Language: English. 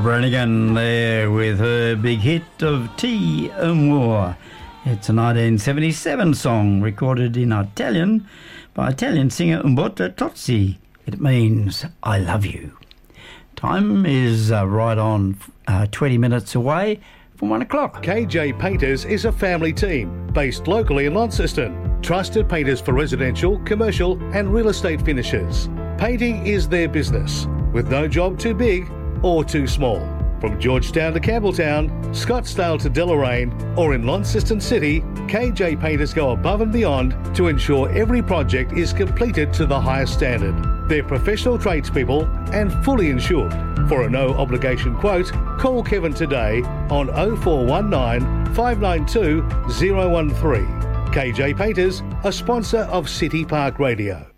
Brannigan there with her big hit of Tea and War. It's a 1977 song recorded in Italian by Italian singer Umberto Tozzi. It means I love you. Time is right on 20 minutes away from 1 o'clock. KJ Painters is a family team based locally in Launceston. Trusted painters for residential, commercial and real estate finishes. Painting is their business, with no job too big or too small. From Georgetown to Campbelltown, Scottsdale to Deloraine, or in Launceston City, KJ Painters go above and beyond to ensure every project is completed to the highest standard. They're professional tradespeople and fully insured. For a no-obligation quote, call Kevin today on 0419 592 013. KJ Painters, a sponsor of City Park Radio.